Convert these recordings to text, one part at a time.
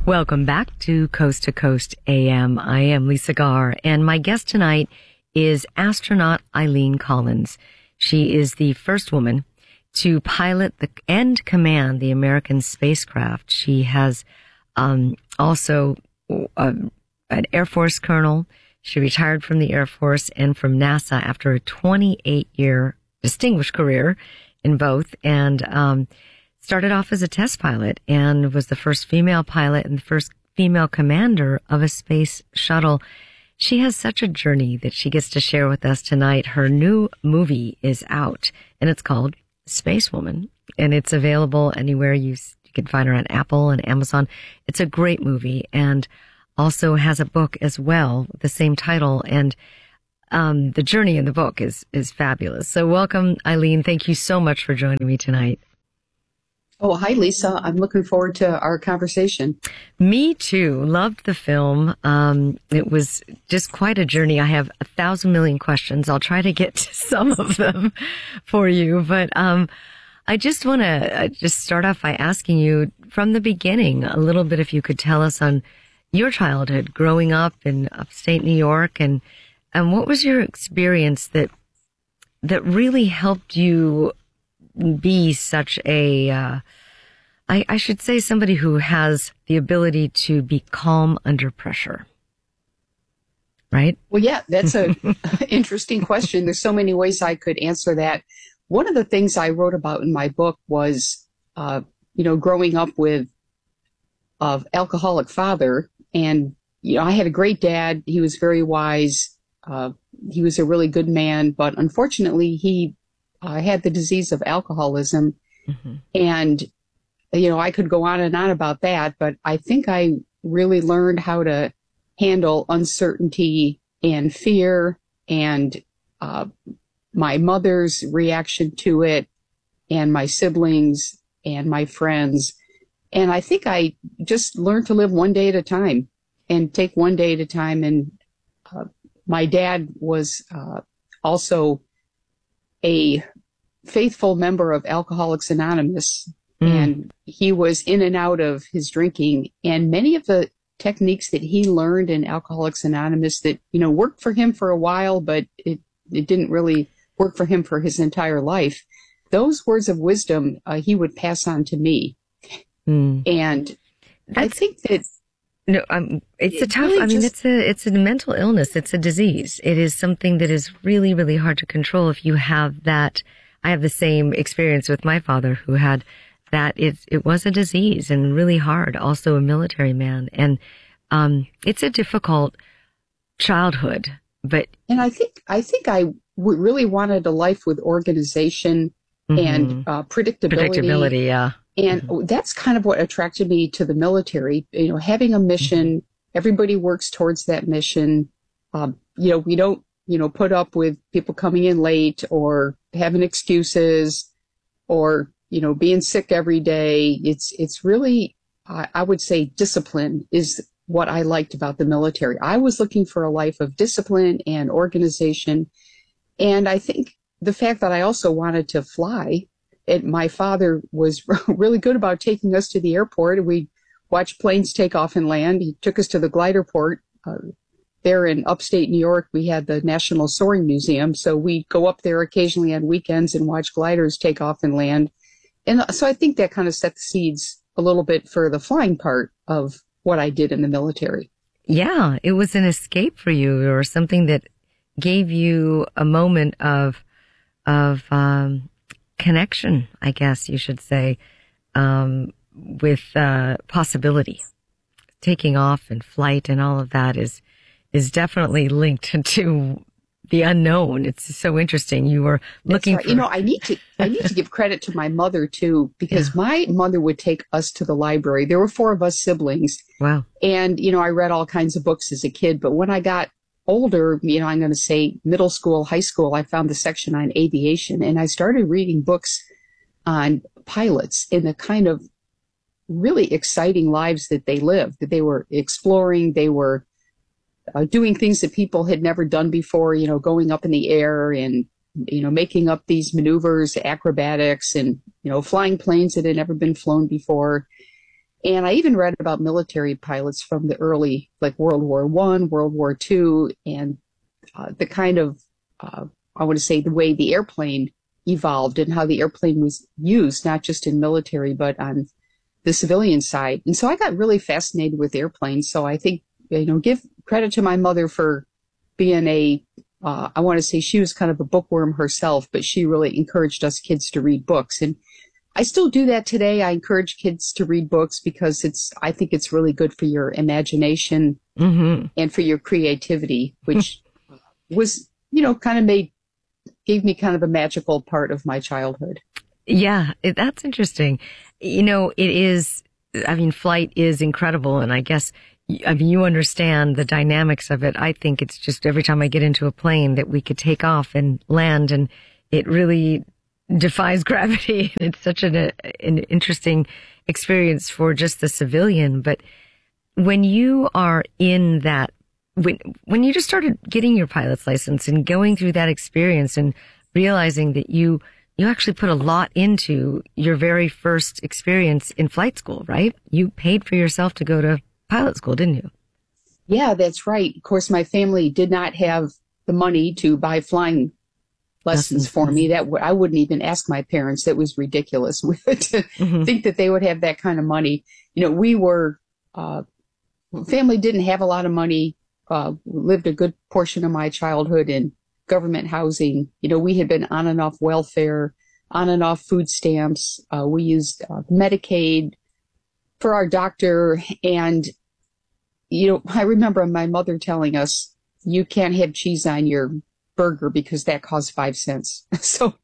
Welcome back to Coast AM. I am Lisa Garr, and my guest tonight is astronaut Eileen Collins. She is the first woman to pilot and command the American spacecraft. She has also an Air Force colonel. She retired from the Air Force and from NASA after a 28-year distinguished career in both, and started off as a test pilot and was the first female pilot and the first female commander of a space shuttle. She has such a journey that she gets to share with us tonight. Her new movie is out, and it's called Spacewoman, and it's available anywhere you can find her on Apple and Amazon. It's a great movie, and also has a book as well, the same title, and the journey in the book is fabulous. So welcome, Eileen. Thank you so much for joining me tonight. Oh, hi, Lisa. I'm looking forward to our conversation. Me too. Loved the film. It was just quite a journey. I have 1,000 million questions. I'll try to get to some of them for you. But I just want to just start off by asking you from the beginning a little bit, if you could tell us on your childhood growing up in upstate New York, and what was your experience that really helped you be such a, I should say, somebody who has the ability to be calm under pressure, right? Well, yeah, that's a interesting question. There's so many ways I could answer that. One of the things I wrote about in my book was, growing up with an alcoholic father. And, I had a great dad. He was very wise. He was a really good man, but unfortunately he had the disease of alcoholism. Mm-hmm. And, I could go on and on about that, but I think I really learned how to handle uncertainty and fear and my mother's reaction to it and my siblings and my friends. And I think I just learned to live one day at a time and take one day at a time. And my dad was also a faithful member of Alcoholics Anonymous, and he was in and out of his drinking. And many of the techniques that he learned in Alcoholics Anonymous that, worked for him for a while, but it didn't really work for him for his entire life. Those words of wisdom he would pass on to me. And I think that it's a tough, really it's a mental illness. It's a disease. It is something that is really, really hard to control if you have that. I have the same experience with my father who had that. It was a disease and really hard, also a military man. And, it's a difficult childhood, and I think I really wanted a life with organization and, predictability. Yeah. And that's kind of what attracted me to the military, having a mission, everybody works towards that mission. We don't, put up with people coming in late or having excuses or, being sick every day. It's really, I would say discipline is what I liked about the military. I was looking for a life of discipline and organization. And I think the fact that I also wanted to fly, my father was really good about taking us to the airport. We watched planes take off and land. He took us to the glider port. There in upstate New York, we had the National Soaring Museum. So we go up there occasionally on weekends and watch gliders take off and land. And so I think that kind of set the seeds a little bit for the flying part of what I did in the military. Yeah, it was an escape for you, or something that gave you a moment of connection, I guess you should say, with possibility. Taking off and flight and all of that is definitely linked to the unknown. It's so interesting. You were looking for... I need to give credit to my mother too, because my mother would take us to the library. There were 4 of us siblings. Wow. And, I read all kinds of books as a kid, but when I got older, I'm going to say middle school, high school, I found the section on aviation, and I started reading books on pilots and the kind of really exciting lives that they lived, that they were exploring, they were doing things that people had never done before, going up in the air and, making up these maneuvers, acrobatics, and, flying planes that had never been flown before. And I even read about military pilots from the early, like World War I, World War II, and the kind of, I want to say, the way the airplane evolved and how the airplane was used, not just in military, but on the civilian side. And so I got really fascinated with airplanes. So I think, give credit to my mother for being I want to say she was kind of a bookworm herself, but she really encouraged us kids to read books. And I still do that today. I encourage kids to read books because I think it's really good for your imagination and for your creativity, which was, gave me kind of a magical part of my childhood. Yeah, that's interesting. Flight is incredible. And I guess, you understand the dynamics of it. I think it's just every time I get into a plane that we could take off and land, and it really defies gravity. It's such an interesting experience for just the civilian. But when you are in that, when you just started getting your pilot's license and going through that experience and realizing that you actually put a lot into your very first experience in flight school, right? You paid for yourself to go to pilot school, didn't you? Yeah, that's right. Of course, my family did not have the money to buy flying lessons for me. That I wouldn't even ask my parents. That was ridiculous to think that they would have that kind of money. We were, family didn't have a lot of money, lived a good portion of my childhood in government housing. We had been on and off welfare, on and off food stamps. We used Medicaid for our doctor. And, I remember my mother telling us, you can't have cheese on your burger because that costs 5 cents. So,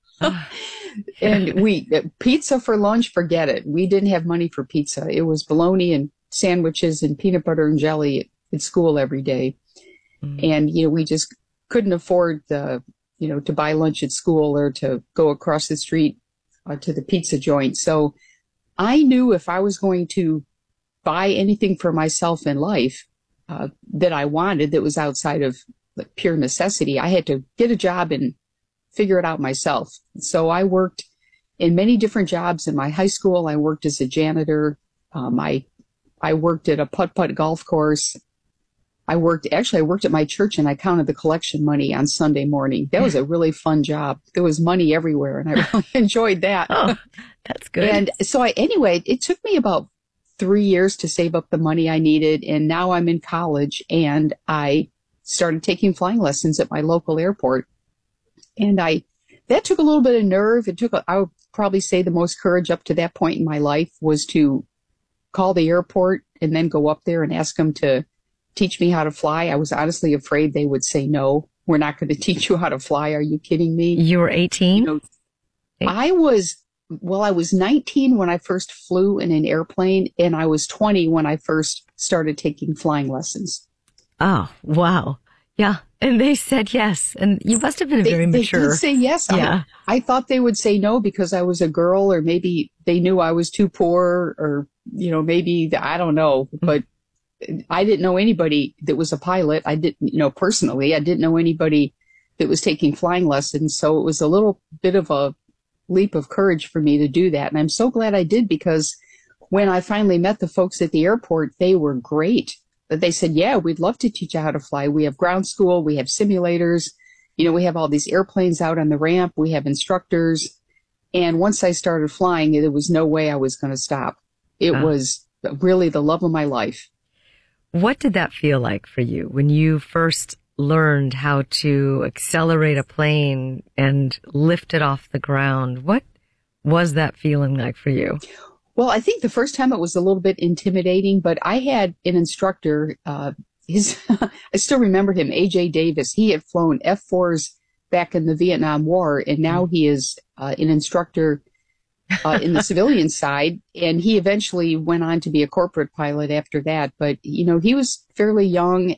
and pizza for lunch, forget it. We didn't have money for pizza. It was bologna and sandwiches and peanut butter and jelly at school every day. And, we just couldn't afford to buy lunch at school or to go across the street to the pizza joint. So I knew if I was going to buy anything for myself in life that I wanted that was outside of pure necessity, I had to get a job and figure it out myself. So I worked in many different jobs. In my high school, I worked as a janitor. I worked at a putt-putt golf course. I worked at my church and I counted the collection money on Sunday morning. That was a really fun job. There was money everywhere and I really enjoyed that. Oh, that's good. And so it took me about 3 years to save up the money I needed. And now I'm in college and I started taking flying lessons at my local airport. And that took a little bit of nerve. I would probably say the most courage up to that point in my life was to call the airport and then go up there and ask them to teach me how to fly. I was honestly afraid they would say, no, we're not going to teach you how to fly. Are you kidding me? You were 18? I was 19 when I first flew in an airplane, and I was 20 when I first started taking flying lessons. Oh, wow. Yeah. And they said yes. And you must have been very mature. They did say yes. Yeah. I thought they would say no because I was a girl, or maybe they knew I was too poor, or, maybe, I don't know. But I didn't know anybody that was a pilot. I didn't, personally, I didn't know anybody that was taking flying lessons. So it was a little bit of a leap of courage for me to do that. And I'm so glad I did, because when I finally met the folks at the airport, they were great. They said, yeah, we'd love to teach you how to fly. We have ground school. We have simulators. We have all these airplanes out on the ramp. We have instructors. And once I started flying, there was no way I was going to stop. It was really the love of my life. What did that feel like for you when you first learned how to accelerate a plane and lift it off the ground? What was that feeling like for you? Well, I think the first time it was a little bit intimidating, but I had an instructor, I still remember him, AJ Davis. He had flown F-4s back in the Vietnam War, and now he is an instructor in the civilian side, and he eventually went on to be a corporate pilot after that. But, he was fairly young,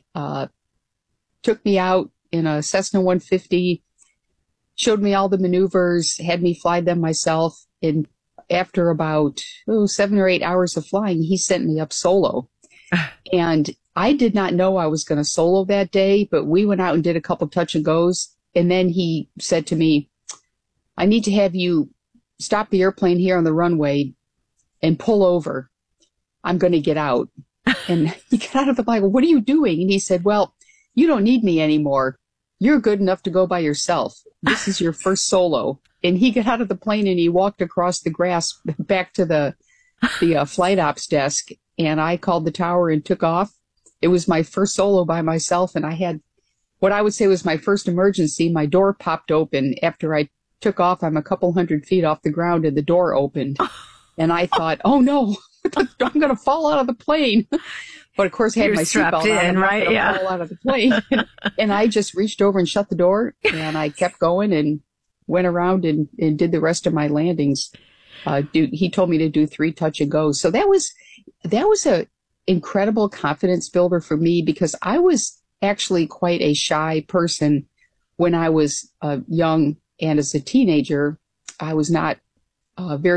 took me out in a Cessna 150, showed me all the maneuvers, had me fly them myself. And after about 7 or 8 hours of flying, he sent me up solo. And I did not know I was going to solo that day, but we went out and did a couple touch and goes. And then he said to me, I need to have you stop the airplane here on the runway and pull over. I'm going to get out. And he got out of the plane. What are you doing? And he said, well, you don't need me anymore. You're good enough to go by yourself. This is your first solo. And he got out of the plane and he walked across the grass back to the flight ops desk. And I called the tower and took off. It was my first solo by myself. And I had what I would say was my first emergency. My door popped open after I took off. I'm a couple 100 feet off the ground and the door opened. And I thought, oh no, I'm going to fall out of the plane. But of course, I had my seatbelt on. I'm not going to fall out of the plane. And I just reached over and shut the door, and I kept going and went around and did the rest of my landings. He told me to do 3 touch and go. So that was a incredible confidence builder for me, because I was actually quite a shy person when I was young, and as a teenager, I was not very